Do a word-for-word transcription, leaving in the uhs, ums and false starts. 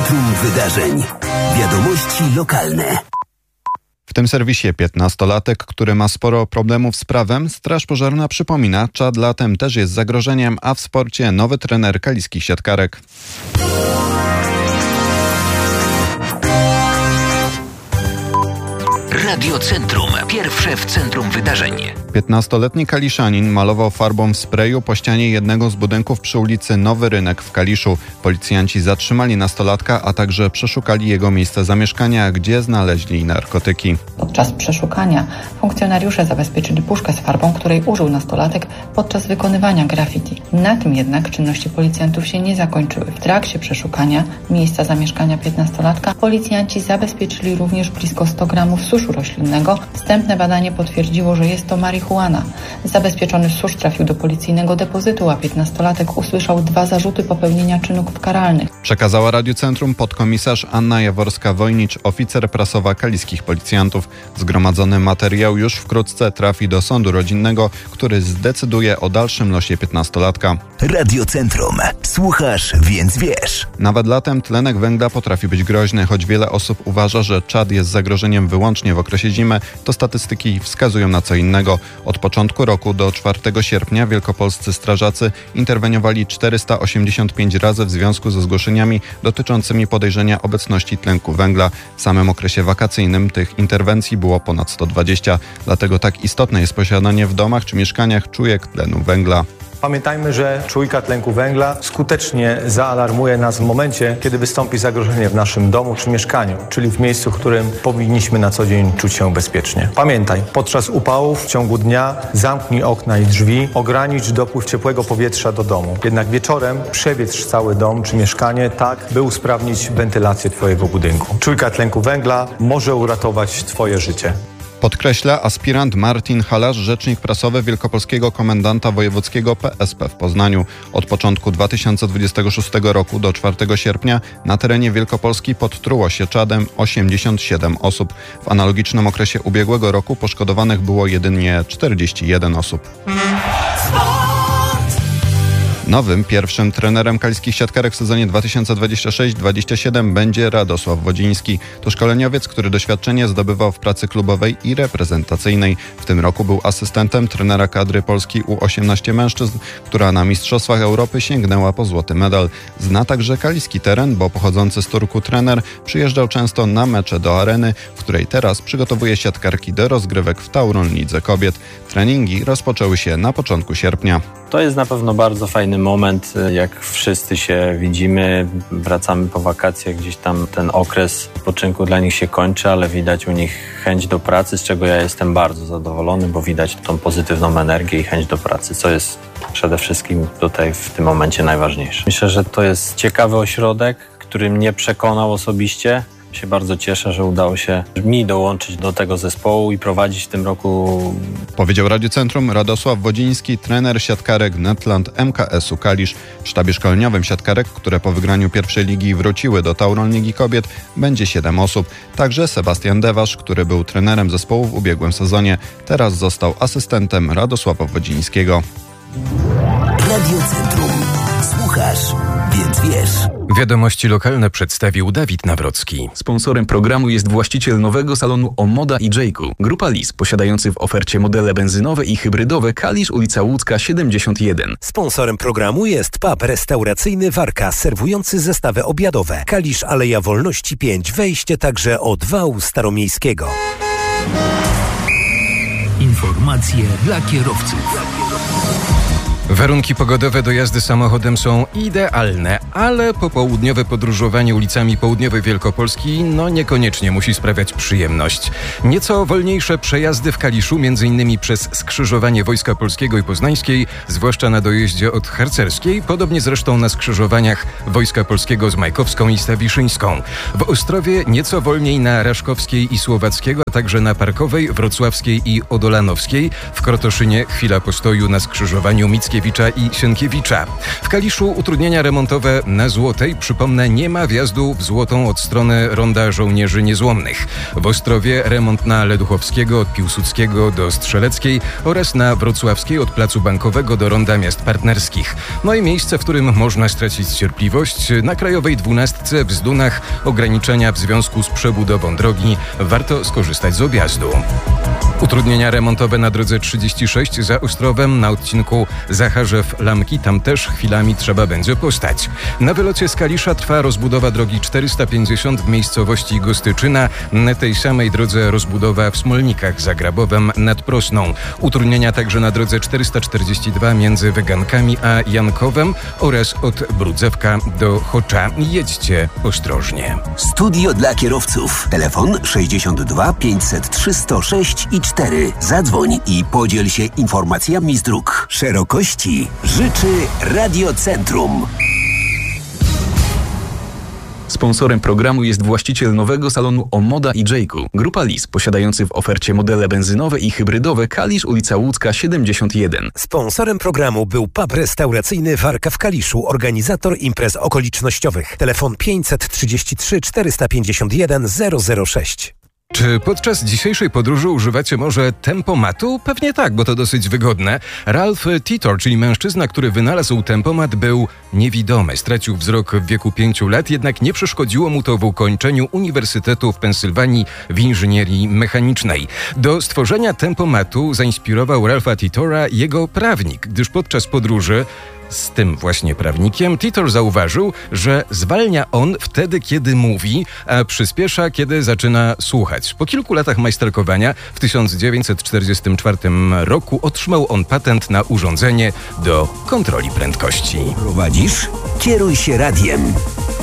Centrum Wydarzeń. Wiadomości lokalne. W tym serwisie piętnastolatek, który ma sporo problemów z prawem, Straż Pożarna przypomina, czad latem też jest zagrożeniem, a w sporcie nowy trener kaliskich siatkarek. Radio Centrum. Pierwsze w centrum wydarzeń. piętnastoletni Kaliszanin malował farbą w sprayu po ścianie jednego z budynków przy ulicy Nowy Rynek w Kaliszu. Policjanci zatrzymali nastolatka, a także przeszukali jego miejsce zamieszkania, gdzie znaleźli narkotyki. Podczas przeszukania funkcjonariusze zabezpieczyli puszkę z farbą, której użył nastolatek podczas wykonywania graffiti. Na tym jednak czynności policjantów się nie zakończyły. W trakcie przeszukania miejsca zamieszkania piętnastolatka policjanci zabezpieczyli również blisko sto gramów suszu roślinnego. Wstępne badanie potwierdziło, że jest to marihuana. Zabezpieczony susz trafił do policyjnego depozytu, a piętnastolatek usłyszał dwa zarzuty popełnienia czynów karalnych. Przekazała Radiu Centrum podkomisarz Anna Jaworska-Wojnicz, oficer prasowa kaliskich policjantów. Zgromadzony materiał już wkrótce trafi do sądu rodzinnego, który zdecyduje o dalszym losie piętnastolatka. Radio Centrum. Słuchasz, więc wiesz. Nawet latem tlenek węgla potrafi być groźny, choć wiele osób uważa, że czad jest zagrożeniem wyłącznie w okresie zimy, to statystyki wskazują na co innego. Od początku roku do czwartego sierpnia wielkopolscy strażacy interweniowali czterysta osiemdziesiąt pięć razy w związku ze zgłoszeniami dotyczącymi podejrzenia obecności tlenku węgla. W samym okresie wakacyjnym tych interwencji było ponad sto dwadzieścia. Dlatego tak istotne jest posiadanie w domach czy mieszkaniach czujek tlenu węgla. Pamiętajmy, że czujka tlenku węgla skutecznie zaalarmuje nas w momencie, kiedy wystąpi zagrożenie w naszym domu czy mieszkaniu, czyli w miejscu, w którym powinniśmy na co dzień czuć się bezpiecznie. Pamiętaj, podczas upałów w ciągu dnia zamknij okna i drzwi, ogranicz dopływ ciepłego powietrza do domu. Jednak wieczorem przewietrz cały dom czy mieszkanie tak, by usprawnić wentylację twojego budynku. Czujka tlenku węgla może uratować twoje życie. Podkreśla aspirant Martin Halarz, rzecznik prasowy Wielkopolskiego Komendanta Wojewódzkiego P S P w Poznaniu. Od początku dwa tysiące dwudziestego szóstego roku do czwartego sierpnia na terenie Wielkopolski podtruło się czadem osiemdziesiąt siedem osób. W analogicznym okresie ubiegłego roku poszkodowanych było jedynie czterdzieści jeden osób. Nowym pierwszym trenerem kaliskich siatkarek w sezonie dwa tysiące dwudziestym szóstym dwudziestym siódmym będzie Radosław Wodziński. To szkoleniowiec, który doświadczenie zdobywał w pracy klubowej i reprezentacyjnej. W tym roku był asystentem trenera kadry Polski U osiemnaście mężczyzn, która na Mistrzostwach Europy sięgnęła po złoty medal. Zna także kaliski teren, bo pochodzący z Turku trener przyjeżdżał często na mecze do areny, w której teraz przygotowuje siatkarki do rozgrywek w Tauron Lidze Kobiet. Treningi rozpoczęły się na początku sierpnia. To jest na pewno bardzo fajny moment, jak wszyscy się widzimy, wracamy po wakacjach, gdzieś tam ten okres odpoczynku dla nich się kończy, ale widać u nich chęć do pracy, z czego ja jestem bardzo zadowolony, bo widać tą pozytywną energię i chęć do pracy, co jest przede wszystkim tutaj w tym momencie najważniejsze. Myślę, że to jest ciekawy ośrodek, który mnie przekonał osobiście. Się bardzo cieszę, że udało się mi dołączyć do tego zespołu i prowadzić w tym roku. Powiedział Radiu Centrum Radosław Wodziński, trener siatkarek Netland M K S u Kalisz. W sztabie szkoleniowym siatkarek, które po wygraniu pierwszej ligi wróciły do Tauron Ligi Kobiet, będzie siedem osób. Także Sebastian Dewasz, który był trenerem zespołu w ubiegłym sezonie, teraz został asystentem Radosława Wodzińskiego. Radio Centrum. Słuchasz, więc wiesz. Wiadomości lokalne przedstawił Dawid Nawrocki. Sponsorem programu jest właściciel nowego salonu Omoda i Jayku. Grupa Lis, posiadający w ofercie modele benzynowe i hybrydowe. Kalisz, ulica Łódzka siedemdziesiąt jeden. Sponsorem programu jest pub restauracyjny Warka, serwujący zestawy obiadowe. Kalisz, Aleja Wolności pięć, wejście także od wału staromiejskiego. Informacje dla kierowców. Warunki pogodowe do jazdy samochodem są idealne, ale popołudniowe podróżowanie ulicami południowej Wielkopolski no niekoniecznie musi sprawiać przyjemność. Nieco wolniejsze przejazdy w Kaliszu, między innymi przez skrzyżowanie Wojska Polskiego i Poznańskiej, zwłaszcza na dojeździe od Harcerskiej, podobnie zresztą na skrzyżowaniach Wojska Polskiego z Majkowską i Stawiszyńską. W Ostrowie nieco wolniej na Raszkowskiej i Słowackiego, a także na Parkowej, Wrocławskiej i Odolanowskiej. W Krotoszynie chwila postoju na skrzyżowaniu Mickiewicza Stankiewicza i Sienkiewicza. W Kaliszu utrudnienia remontowe na Złotej. Przypomnę, nie ma wjazdu w Złotą od strony Ronda Żołnierzy Niezłomnych. W Ostrowie remont na Leduchowskiego od Piłsudskiego do Strzeleckiej oraz na Wrocławskiej od Placu Bankowego do Ronda Miast Partnerskich. No i miejsce, w którym można stracić cierpliwość. Na Krajowej dwunastce w Zdunach ograniczenia w związku z przebudową drogi. Warto skorzystać z objazdu. Utrudnienia remontowe na drodze trzydzieści sześć za Ostrowem na odcinku Zacharzew-Lamki. Tam też chwilami trzeba będzie postać. Na wylocie z Kalisza trwa rozbudowa drogi czterysta pięćdziesiąt w miejscowości Gostyczyna. Na tej samej drodze rozbudowa w Smolnikach za Grabowem nad Prosną. Utrudnienia także na drodze czterysta czterdzieści dwa między Wygankami a Jankowem oraz od Brudzewka do Chocza. Jedźcie ostrożnie. Studio dla kierowców. Telefon sześćdziesiąt dwa pięćset trzy sto sześć i cztery. Zadzwoń i podziel się informacjami z dróg. Szerokości życzy Radiocentrum. Sponsorem programu jest właściciel nowego salonu Omoda i Jayku. Grupa Lis, posiadający w ofercie modele benzynowe i hybrydowe. Kalisz, ulica Łódzka siedemdziesiąt jeden. Sponsorem programu był pub restauracyjny Warka w Kaliszu, organizator imprez okolicznościowych. Telefon pięćset trzydzieści trzy czterysta pięćdziesiąt jeden zero zero sześć. Czy podczas dzisiejszej podróży używacie może tempomatu? Pewnie tak, bo to dosyć wygodne. Ralph Titor, czyli mężczyzna, który wynalazł tempomat, był niewidomy. Stracił wzrok w wieku pięciu lat, jednak nie przeszkodziło mu to w ukończeniu Uniwersytetu w Pensylwanii w inżynierii mechanicznej. Do stworzenia tempomatu zainspirował Ralpha Titora jego prawnik, gdyż podczas podróży z tym właśnie prawnikiem Titor zauważył, że zwalnia on wtedy, kiedy mówi, a przyspiesza, kiedy zaczyna słuchać. Po kilku latach majsterkowania w tysiąc dziewięćset czterdziestym czwartym roku otrzymał on patent na urządzenie do kontroli prędkości. Prowadzisz? Kieruj się radiem.